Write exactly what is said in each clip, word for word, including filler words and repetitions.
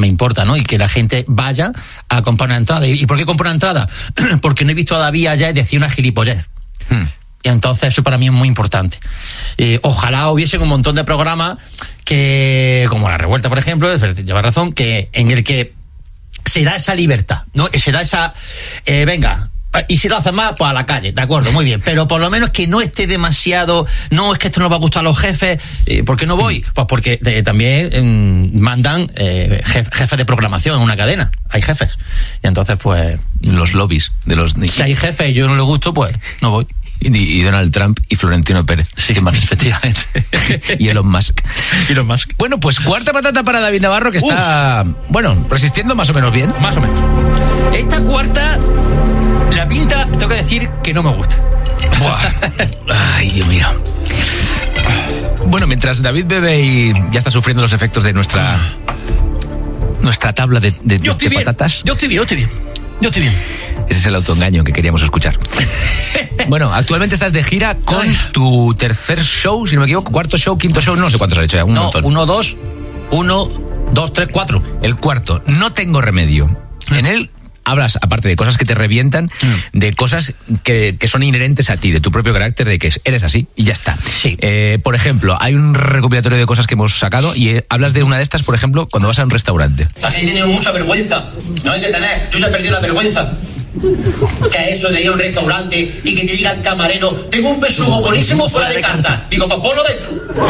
me importa, ¿no? Y que la gente vaya a comprar una entrada. ¿Y por qué comprar una entrada? Porque no he visto todavía ya decir una gilipollez. Hmm. Y entonces eso para mí es muy importante. Eh, ojalá hubiese un montón de programas que, como La Revuelta, por ejemplo, lleva razón, que en el que se da esa libertad, ¿no? Se da esa, eh, venga, y si lo hacen más, pues a la calle, de acuerdo, muy bien, pero por lo menos que no esté demasiado, no, es que esto no va a gustar a los jefes. eh, ¿por qué no voy? Pues porque eh, también eh, mandan eh, jef, jefes de programación en una cadena, hay jefes, y entonces pues los lobbies de los... Si hay jefes y yo no le gusto, pues no voy. Y, y Donald Trump y Florentino Pérez. Sí, más efectivamente. Y Elon Musk. Elon Musk. Bueno, pues cuarta patata para David Navarro, que está, Uf. bueno, resistiendo más o menos bien. Más o menos. Esta cuarta, la pinta, tengo que decir que no me gusta. Buah. Ay, Dios mío. Bueno, mientras David bebe y ya está sufriendo los efectos de nuestra nuestra tabla de, de, yo de patatas. Yo estoy bien, yo estoy bien. Yo estoy bien. Ese es el autoengaño que queríamos escuchar. Bueno, actualmente estás de gira con Ay. tu tercer show, si no me equivoco, cuarto show, quinto show, no sé cuántos has hecho ya, un no, montón. Uno, dos, uno, dos, tres, cuatro. El cuarto, No tengo remedio. En él hablas, aparte de cosas que te revientan, mm. de cosas que, que son inherentes a ti, de tu propio carácter, de que eres así y ya está. Sí. Eh, por ejemplo, hay un recopilatorio de cosas que hemos sacado y eh, hablas de una de estas, por ejemplo, cuando vas a un restaurante. La gente tiene mucha vergüenza, no hay que tener, yo se he perdido la vergüenza. Que eso de ir a un restaurante y que te diga el camarero, tengo un besugo buenísimo fuera de carta. Digo, pues ponlo dentro.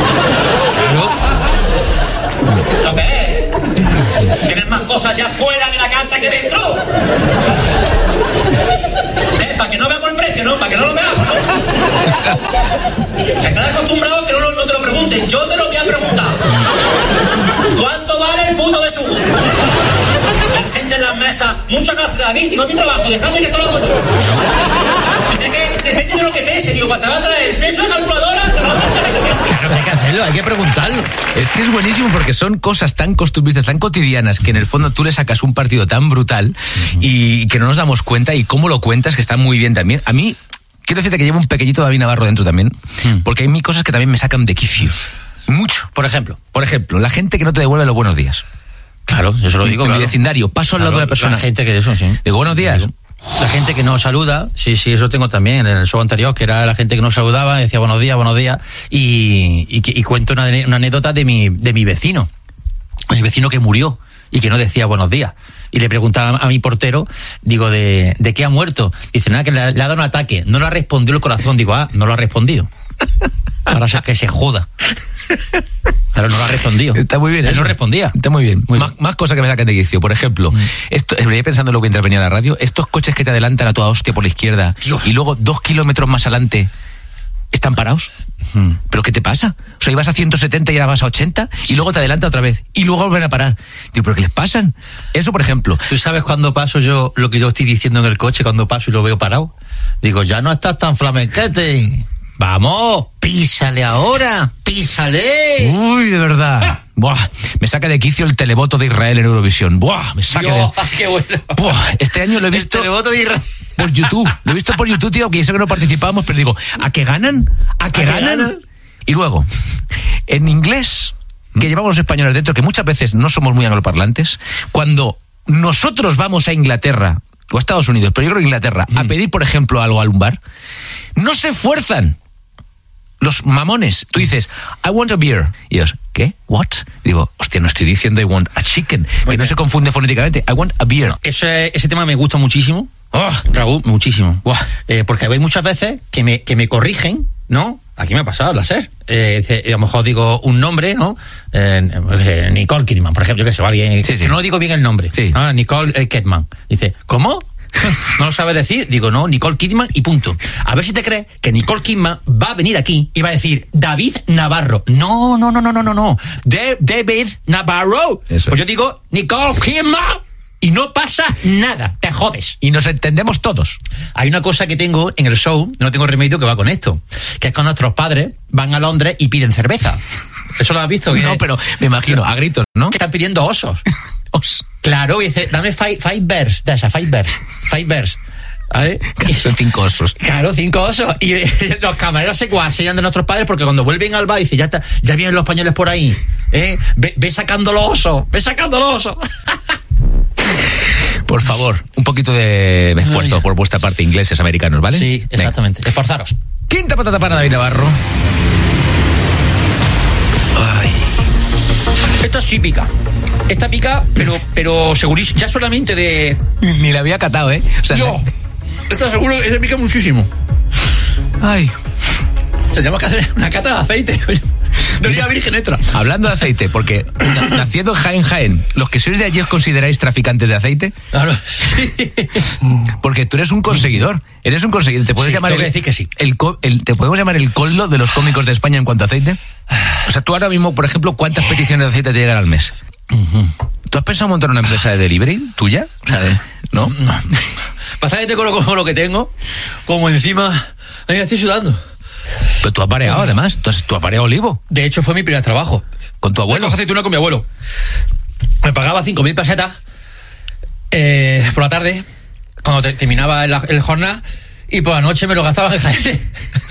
¿Lo qué es? ¿Tienes más cosas ya fuera de la carta que dentro? ¿Eh? Para que no veamos el precio, ¿no? Para que no lo veamos, ¿no? Estás acostumbrado a que no, no te lo pregunten. Yo te lo voy a preguntar. ¿Cuánto vale el puto besugo? La gente en las mesas, muchas gracias, David, digo, es mi trabajo, dejadme que esto lo hago yo. Dice que depende de lo que pese, digo, cuando te va a traer el peso de la calculadora, te lo vas a hacer. Claro que hay que hacerlo, hay que preguntarlo. Es que es buenísimo porque son cosas tan costumbristas, tan cotidianas, que en el fondo tú le sacas un partido tan brutal uh-huh. y que no nos damos cuenta, y cómo lo cuentas, que está muy bien también. A mí, quiero decirte que llevo un pequeñito David Navarro dentro también, uh-huh. porque hay mil cosas que también me sacan de quicio. Mucho. Por ejemplo. Por ejemplo, la gente que no te devuelve los buenos días. Claro, yo se lo digo. En claro. mi vecindario, paso al claro, lado de la persona. La gente que eso, sí. Digo, buenos días. La gente que no saluda, sí, sí, eso tengo también en el show anterior, que era la gente que no saludaba, decía buenos días, buenos días, y, y, y cuento una, una anécdota de mi, de mi vecino, mi vecino que murió y que no decía buenos días. Y le preguntaba a mi portero, digo, ¿de, de qué ha muerto? Dice, nada, que le, le ha dado un ataque, no le ha respondido el corazón. Digo, ah, no lo ha respondido. Ahora que se joda. Pero no lo ha respondido. Está muy bien. Él eso. no respondía. Está muy bien. Muy más, bien. más cosas que me sacan de quicio. Por ejemplo, mm. esto, venía pensando luego mientras venía a la radio, estos coches que te adelantan a toda hostia por la izquierda Dios. Y luego dos kilómetros más adelante están parados. Mm. ¿Pero qué te pasa? O sea, ibas a ciento setenta y ahora vas a ochenta y luego te adelanta otra vez y luego vuelven a parar. Digo, ¿pero qué les pasan? Eso, por ejemplo. ¿Tú sabes cuando paso yo lo que yo estoy diciendo en el coche cuando paso y lo veo parado? Digo, ya no estás tan flamenquete. Vamos, písale ahora, písale. Uy, de verdad. Buah, me saca de quicio el televoto de Israel en Eurovisión. Buah, me saca Dios, de... qué bueno. Buah, este año lo he visto... El televoto de Israel. Por YouTube. Lo he visto por YouTube, tío, que eso que no participábamos, pero digo, ¿a qué ganan? ¿A qué ganan? ganan? Y luego, en inglés, que llevamos los españoles dentro, que muchas veces no somos muy angloparlantes, cuando nosotros vamos a Inglaterra o a Estados Unidos, pero yo creo que Inglaterra, mm. a pedir, por ejemplo, algo a un bar, no se esfuerzan. Los mamones, tú dices, I want a beer. Y ellos, ¿qué? ¿What? Y digo, hostia, no estoy diciendo I want a chicken, Muy que bien. No se confunde fonéticamente. I want a beer. No, ese, ese tema me gusta muchísimo. Oh, Raúl, muchísimo. Eh, porque hay muchas veces que me, que me corrigen, ¿no? Aquí me ha pasado, la ser. Eh, a lo mejor digo un nombre, ¿no? Eh, eh, Nicole Kidman, por ejemplo, que se va alguien. Sí, sí. Que no digo bien el nombre. Sí. ¿no? Nicole eh, Kidman. Dice, ¿cómo? ¿No lo sabes decir? Digo, no, Nicole Kidman y punto. A ver si te crees que Nicole Kidman va a venir aquí y va a decir David Navarro. No, no, no, no, no, no, no. De- David Navarro. Eso pues es. yo digo Nicole Kidman y no pasa nada. Te jodes. Y nos entendemos todos. Hay una cosa que tengo en el show, no tengo remedio, que va con esto, que es cuando nuestros padres van a Londres y piden cerveza. ¿Eso lo has visto? Que, No, pero me imagino, a gritos, ¿no? que están pidiendo osos. Os. Claro, y dice, dame five, five bears, de esa, five bears, five bears. ¿Vale? Son cinco osos. Claro, cinco osos. Y eh, los camareros se cuasellan de nuestros padres porque cuando vuelven al bar dicen, ya está, ya vienen los españoles por ahí. ¿eh? Ve, ve sacando los osos, ve sacando los osos. Por favor, un poquito de esfuerzo Ay. por vuestra parte, ingleses, americanos, ¿vale? Sí, exactamente. Venga. Esforzaros. Quinta patata para David Navarro. Ay. Esto sí pica. Esta pica, pero, pero segurísimo. Ya solamente de... Ni la había catado, ¿eh? O sea, Yo. Esto seguro que se pica muchísimo. Ay. Tenemos que hacer una cata de aceite. De oliva virgen extra. Hablando de aceite, porque naciendo en Jaén, Jaén, ¿los que sois de allí os consideráis traficantes de aceite? Claro. Porque tú eres un conseguidor. Eres un conseguidor. ¿Te puedes sí, llamar tengo el, que decir que sí. el, el, ¿Te podemos llamar el coldo de los cómicos de España en cuanto a aceite? O sea, tú ahora mismo, por ejemplo, ¿cuántas peticiones de aceite te llegan al mes? Uh-huh. ¿Tú has pensado montar una empresa de delivery tuya? O sea, de, ¿no? No. Bastante con lo, con lo que tengo, como encima, ahí estoy sudando. Pero tú has pareado, además. Entonces, tú has pareado olivo. De hecho, fue mi primer trabajo. ¿Con tu abuelo? Yo cogí aceituna con mi abuelo. Me pagaba cinco mil pesetas eh, por la tarde, cuando te, terminaba el, el jornal, y por la noche me lo gastaba en Jaén.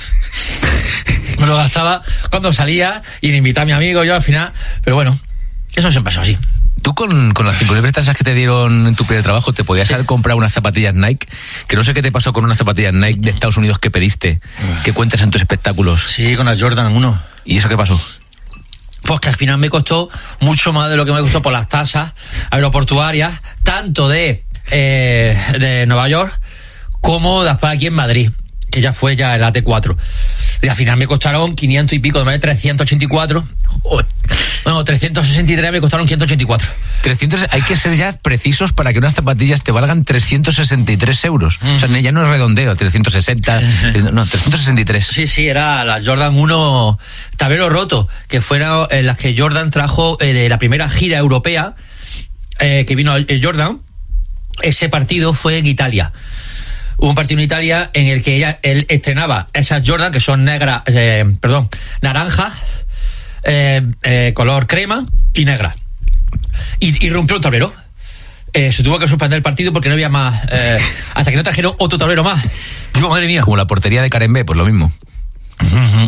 Me lo gastaba cuando salía y le invitaba a mi amigo, yo al final. Pero bueno, eso siempre pasó así. Tú con, con las cinco mil pesetas que te dieron en tu primer trabajo, ¿te podías sí. haber comprado unas zapatillas Nike? Que no sé qué te pasó con unas zapatillas Nike de Estados Unidos que pediste, que cuentas en tus espectáculos. Sí, con las Jordan uno. ¿Y eso qué pasó? Pues que al final me costó mucho más de lo que me costó por las tasas aeroportuarias, tanto de, eh, de Nueva York como después aquí en Madrid, que ya fue ya el A T cuatro. Y al final me costaron quinientos y pico, de trescientos ochenta y cuatro. Bueno, trescientos sesenta y tres me costaron quinientos ochenta y cuatro. trescientos, hay que ser ya precisos para que unas zapatillas te valgan trescientos sesenta y tres euros. Mm. O sea, ya no es redondeo, trescientos sesenta, no, trescientos sesenta y tres. Sí, sí, era la Jordan uno tablero roto, que fueron eh, las que Jordan trajo eh, de la primera gira europea eh, que vino el Jordan. Ese partido fue en Italia. Hubo un partido en Italia en el que ella, él estrenaba esas Jordan, que son negras, eh, perdón, naranjas, eh, eh, color crema y negra. Y, y rompió el tablero. Eh, se tuvo que suspender el partido porque no había más, eh, hasta que no trajeron otro tablero más. Digo, madre mía. Como la portería de Karen B, pues lo mismo. Uh-huh.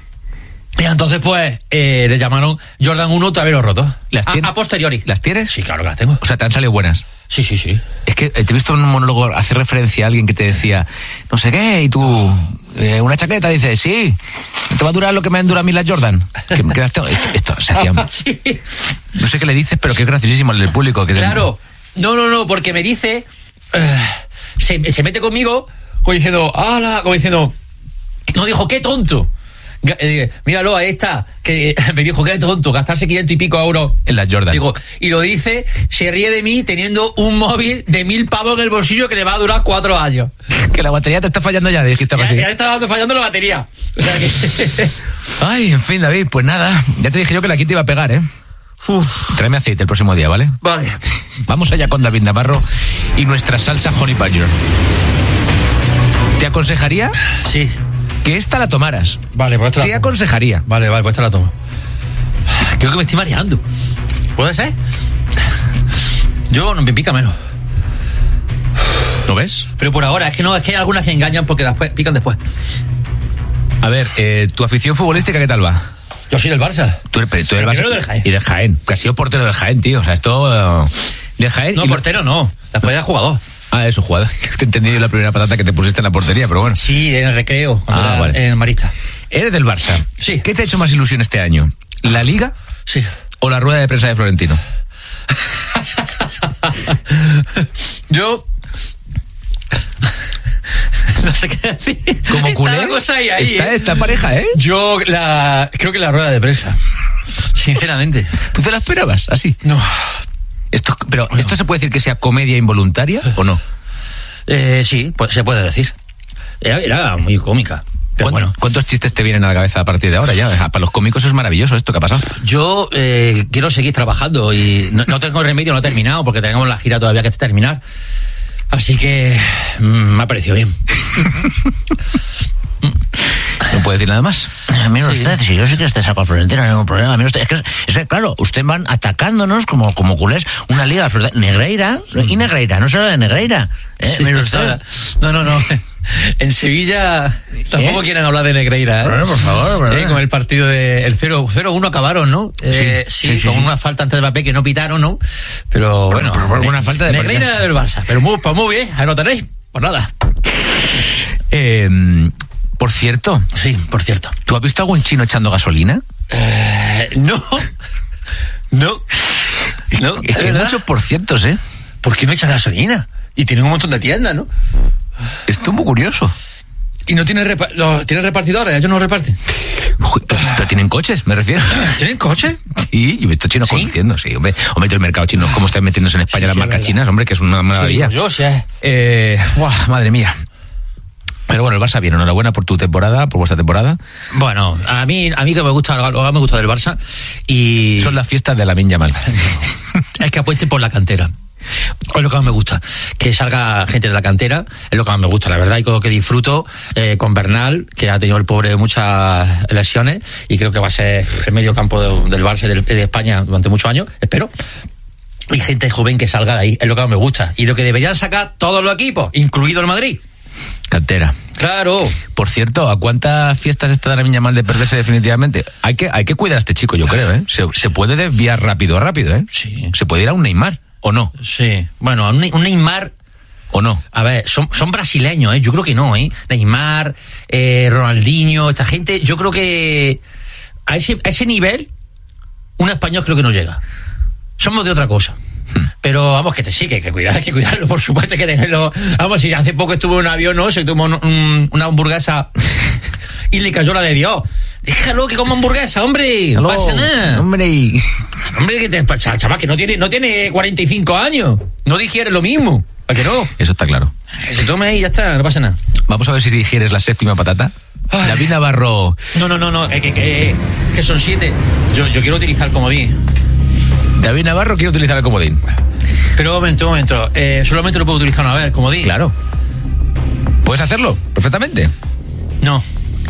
Y entonces, pues, eh, le llamaron Jordan uno tablero roto. ¿Las a, a posteriori. ¿Las tienes? Sí, claro que las tengo. O sea, te han salido buenas. Sí, sí, sí. Es que te he visto en un monólogo hacer referencia a alguien que te decía, no sé qué, y tú, eh, una chaqueta, dices, sí, ¿te va a durar lo que me han durado a mí las Jordan? Que, que las tengo, esto se hacía... Sí. No sé qué le dices, pero que es graciosísimo el público. Que claro, te... no, no, no, porque me dice, uh, se, se mete conmigo, como diciendo, ¡hala! Como diciendo, no, dijo, ¡qué tonto! Eh, míralo a esta que me dijo que es tonto gastarse quinientos y pico euros en las Jordan. Digo, y lo dice, se ríe de mí teniendo un móvil de mil pavos en el bolsillo que le va a durar cuatro años. Que la batería te está fallando ya, dijiste ya, así. Ya está fallando la batería. O sea que... Ay, en fin, David, pues nada, ya te dije yo que la quinta iba a pegar, ¿eh? Uf. Tráeme aceite el próximo día, ¿vale? Vale. Vamos allá con David Navarro y nuestra salsa Honey Badger. ¿Te aconsejaría? Sí. Que esta la tomaras. Vale, pues esta la Te aconsejaría. Vale, vale, pues esta la tomo. Creo que me estoy mareando. ¿Puede ser? Yo no me pica menos. ¿Lo ves? Pero por ahora, es que no, es que hay algunas que engañan porque después pican después. A ver, eh, ¿tu afición futbolística qué tal va? Yo soy del Barça. Tú eres, tú eres Barça del Jaén. Y del Jaén. Que has sido portero del Jaén, tío. O sea, esto... Uh, del Jaén. No, y portero no. Después era jugador. Ah, eso, jugador. Te he entendido yo la primera patata que te pusiste en la portería, pero bueno. Sí, en el recreo, cuando ah, era vale. en el Marista. ¿Eres del Barça? Sí. ¿Qué te ha hecho más ilusión este año? ¿La Liga? Sí. ¿O la rueda de prensa de Florentino? Yo... no sé qué decir. Como culé. Está la cosa ahí, ahí, está, ¿eh? Está pareja, ¿eh? Yo la... creo que la rueda de prensa. Sinceramente. ¿Tú te la esperabas así? No. Esto, pero, no. ¿esto se puede decir que sea comedia involuntaria o no? Eh, sí, pues se puede decir. Era, era muy cómica. Pero bueno. ¿Cuántos chistes te vienen a la cabeza a partir de ahora ya? Para los cómicos es maravilloso esto que ha pasado. Yo eh, quiero seguir trabajando y no, no tengo remedio, no he terminado porque tenemos la gira todavía que terminar. Así que mmm, me ha parecido bien. No puede decir nada más. Mire Sí. usted, si yo sí que este saco a Florentino, no hay ningún problema. Mire usted, es que, es, es que, claro, usted van atacándonos como, como culés, una liga absoluta. Negreira, y Negreira, no se habla de Negreira. ¿eh? Sí, Mire usted. No, no, no. En Sevilla tampoco ¿Eh? quieren hablar de Negreira, ¿eh? Bueno, por favor, ¿verdad? Eh, Con el partido de el cero uno acabaron, ¿no? Eh, sí, sí, sí, con sí. una falta antes de Mbappé que no pitaron, ¿no? Pero bueno, pero por una falta de Negreira del Barça, pero muy, pues muy bien, ahí lo tenéis. Pues nada. Eh, por cierto, Sí, por cierto. ¿tú has visto algún chino echando gasolina? Eh, no. No. No, Es que hay ¿verdad? muchos por cientos, ¿eh? ¿Por qué no echan gasolina? Y tienen un montón de tiendas, ¿no? Esto es muy curioso. Y no tienen, repa- los, tienen repartidores, ellos no reparten. Uy, Pero, pero tienen coches, me refiero. ¿Tienen coche? Sí, yo he visto chinos ¿Sí? conduciendo, sí, hombre. Hombre, el mercado chino, cómo están metiéndose en España Sí, las sí, marcas es verdad. chinas, hombre, que es una maravilla. Sí, yo, sí. eh. Eh, buah, madre mía. Pero bueno, el Barça bien, enhorabuena por tu temporada, por vuestra temporada. Bueno, a mí, a mí que me gusta, lo que me gusta del Barça y Son las fiestas de Lamine Yamal. es que apueste por la cantera. Es lo que más me gusta, que salga gente de la cantera, es lo que más me gusta, la verdad, y creo que disfruto eh, con Bernal, que ha tenido el pobre muchas lesiones, y creo que va a ser el medio campo de- del Barça y del- de España durante muchos años, espero. Y gente joven que salga de ahí, es lo que más me gusta, y lo que deberían sacar todos los equipos, incluido el Madrid. Cantera. Claro. Por cierto, ¿a cuántas fiestas está Lamine Yamal de perderse definitivamente? Hay que, hay que cuidar a este chico, yo creo, ¿eh? Se, se puede desviar rápido, rápido, ¿eh? Sí. Se puede ir a un Neymar, ¿o no? Sí, bueno, un, Ne- un Neymar... ¿O no? A ver, son, son brasileños, ¿eh? Yo creo que no, ¿eh? Neymar, eh, Ronaldinho, esta gente, yo creo que a ese, a ese nivel, un español creo que no llega. Somos de otra cosa. Hmm. Pero vamos, que te sí, que hay que cuidar, hay que cuidarlo, por supuesto, hay que tenerlo. Vamos, si hace poco estuvo en un avión, ¿no? Se tomó un- un- una hamburguesa y le cayó la de Dios. Déjalo que coma hamburguesa, hombre, no pasa nada. Hombre. Hombre, que te pasa, chaval, que no tiene, no tiene cuarenta y cinco años. No digiere lo mismo. ¿A que no? Eso está claro. Que se tome ahí y ya está, no pasa nada. Vamos a ver si digieres la séptima patata. Ay. David Navarro. No, no, no, no, eh, que, que, que son siete. Yo, yo quiero utilizar el comodín. David Navarro quiere utilizar el comodín. Pero un momento, un momento. Eh, solamente lo puedo utilizar una vez, el comodín. Claro. ¿Puedes hacerlo? Perfectamente. No.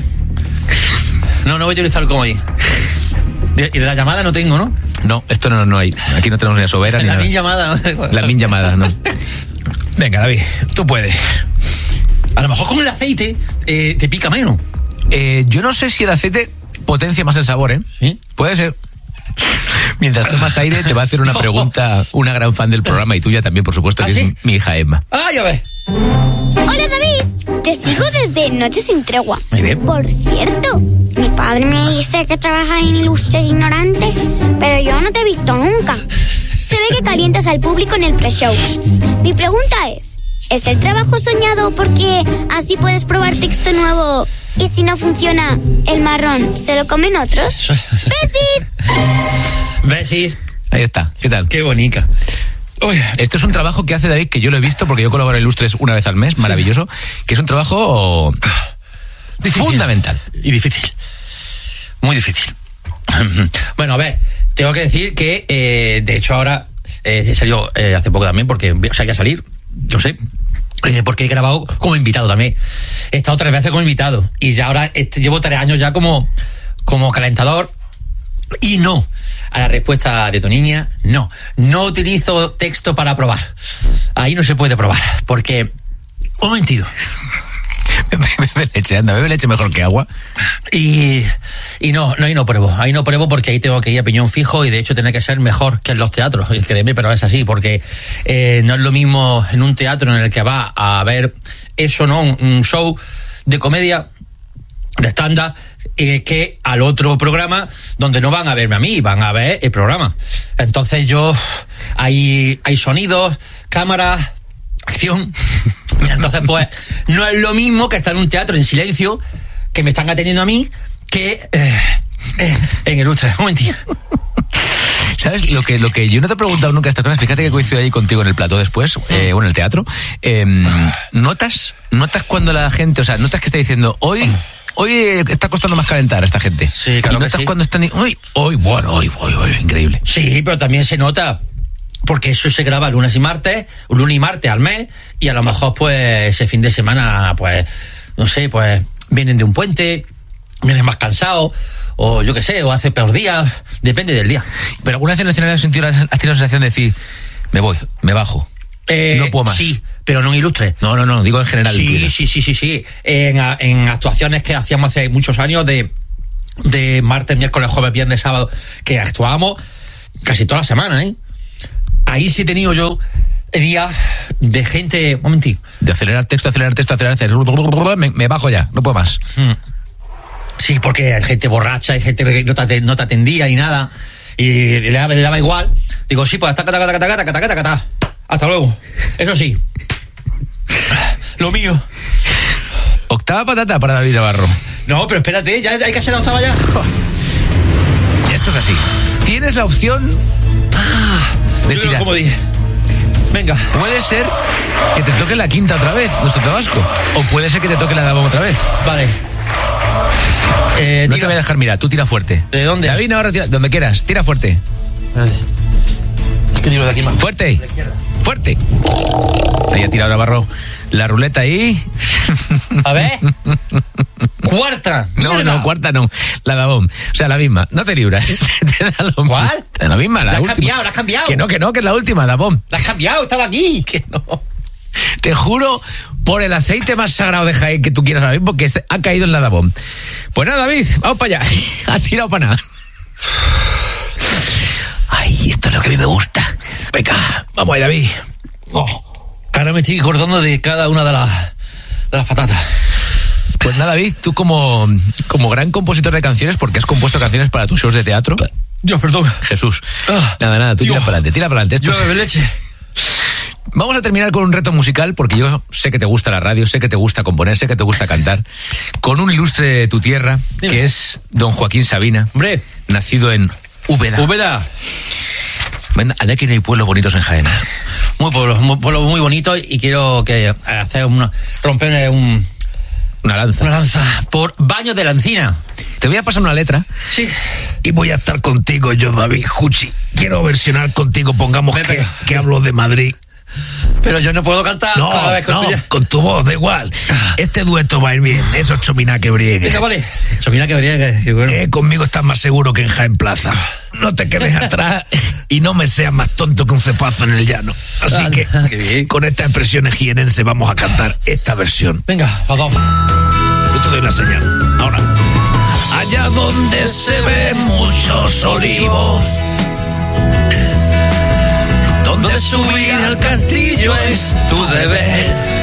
No, no voy a utilizar el comodín. Y de la llamada no tengo, ¿no? No, esto no, no hay. Aquí no tenemos ni la sobera ni La nada. mi llamada. La min llamada, ¿no? Venga, David, tú puedes. A lo mejor con el aceite eh, te pica menos. Eh, yo no sé si el aceite potencia más el sabor, ¿eh? ¿Sí? Puede ser. Mientras tomas aire, te va a hacer una pregunta una gran fan del programa y tuya también, por supuesto, que ¿Ah, sí? es mi hija Emma. Ah, ya ves. Hola David, te sigo desde Noche sin Tregua. Muy bien. Por cierto, mi padre me dice que trabajas en Ilustres Ignorantes, pero yo no te he visto nunca. Se ve que calientas al público en el pre-show. Mi pregunta es, ¿es el trabajo soñado porque así puedes probar texto nuevo y si no funciona, el marrón se lo comen otros? ¡Besis! Besis. Ahí está. ¿Qué tal? Qué bonita. Uy. Esto es un trabajo que hace David, que yo lo he visto porque yo colaboro en Ilustres una vez al mes, maravilloso, que es un trabajo Difícil. fundamental. Y difícil. Muy difícil. Bueno, a ver, tengo que decir que, eh, de hecho, ahora eh, salió eh, hace poco también, porque o sea, hay que salir, yo sé, eh, porque he grabado como invitado también. He estado tres veces como invitado y ya ahora este, llevo tres años ya como, como calentador. Y no, a la respuesta de tu niña, no. No utilizo texto para probar. Ahí no se puede probar, porque... Un momentito. Bebe leche, anda, bebe leche mejor que agua. Y, y no, no, ahí no pruebo, ahí no pruebo porque ahí tengo que ir a piñón fijo y de hecho tiene que ser mejor que en los teatros, y créeme, pero es así, porque eh, no es lo mismo en un teatro en el que va a ver eso, ¿no? Un, un show de comedia, de stand-up, eh, que al otro programa donde no van a verme a mí, van a ver el programa. Entonces yo, hay, hay sonidos, cámaras, acción. Entonces, pues, no es lo mismo que estar en un teatro en silencio, que me están atendiendo a mí, que eh, eh, en el Ultra. Un momentito. ¿Sabes? Lo que, lo que yo no te he preguntado nunca estas cosas, fíjate que coincido ahí contigo en el plató después, eh, o en el teatro. Eh, ¿Notas? ¿Notas cuando la gente, o sea, notas que está diciendo, hoy... Hoy está costando más calentar a esta gente? Sí, claro ¿Y que notas sí. cuando están... Hoy, hoy, bueno, hoy, hoy, hoy, increíble. Sí, pero también se nota, porque eso se graba lunes y martes, un lunes y martes al mes, y a lo mejor, pues, ese fin de semana, pues, no sé, pues, vienen de un puente, vienes más cansado, o yo qué sé, o hace peor día, depende del día. Pero alguna vez en el escenario has sentido la, has tenido la sensación de decir, me voy, me bajo. Eh, no puedo más. Sí, pero no en ilustre. No, no, no, digo en general. Sí, sí, sí, sí, sí. En, en actuaciones que hacíamos hace muchos años de, de martes, miércoles, jueves, viernes, sábado, que actuábamos casi toda la semana, ¿eh? Ahí sí he tenido yo días de gente... Un momentito. De acelerar texto, acelerar texto, acelerar texto. Me, me bajo ya, no puedo más. Mm. Sí, porque hay gente borracha, hay gente que no te, no te atendía ni nada, y le daba, le daba igual. Digo, sí, pues taca, taca, taca, taca, taca, taca, taca. Hasta luego. Eso sí. Lo mío. Octava patata para David Navarro. No, pero espérate, ya hay que hacer la octava ya. Esto es así. Tienes la opción de Yo tirar. como dije. Venga. Puede ser que te toque la quinta otra vez, nuestro Tabasco. O puede ser que te toque la Dabón otra vez. Vale. Eh, No tira. te voy a dejar mirar, tú tira fuerte. ¿De dónde? David Navarro, tira, donde quieras, tira fuerte. Vale. Es que tiro de aquí más. Fuerte. Fuerte. Ahí ha tirado Navarro la ruleta ahí. A ver. Cuarta. No, Mierda. no, cuarta no. La Dabón. O sea, la misma. No te libras. Te da lo ¿Cuál? mismo. Te da la misma, la, La has última. cambiado, la has cambiado. Que no, que no, que es la última, Dabón. La has cambiado, estaba aquí. Que no. Te juro por el aceite más sagrado de Jaén que tú quieras ahora mismo que se ha caído en la Dabón. Pues nada, David, vamos para allá. Ha tirado para nada. Ay, esto es lo que a mí me gusta. Venga, vamos ahí, David. Oh, ahora me estoy acordando de cada una de las, de las patatas. Pues nada, David, tú como, como gran compositor de canciones, porque has compuesto canciones para tus shows de teatro. Dios, perdón. Jesús. Ah, nada, nada, tú Dios. tira para adelante, tira para adelante. Esto Yo es- bebo leche. Vamos a terminar con un reto musical, porque yo sé que te gusta la radio, sé que te gusta componer, sé que te gusta cantar, con un ilustre de tu tierra, Dime. que es don Joaquín Sabina, Hombre, nacido en Úbeda. Úbeda. Ven, anda que no hay pueblos bonitos en Jaén. Muy pueblo, muy, pueblo muy bonito y quiero que hacer una, romper un, Una lanza. una lanza por Baños de la Encina. Te voy a pasar una letra. Sí. Y voy a estar contigo, yo, David Juchi. Quiero versionar contigo, pongamos Ven, que, ven. que hablo de Madrid. Pero yo no puedo cantar No, cada vez con no, tuya. con tu voz, da igual. Este dueto va a ir bien, eso es chomina que briegue. Venga, vale. Eso, mira que vería que, que bueno. Eh, conmigo estás más seguro que en Jaén Plaza. No te quedes atrás y no me seas más tonto que un cepazo en el llano. Así Ah, que, qué bien. con estas expresiones jienenses vamos a cantar esta versión. Venga, vamos. Yo te doy la señal. Ahora. Allá donde se ven muchos olivos, donde subir al castillo es tu deber.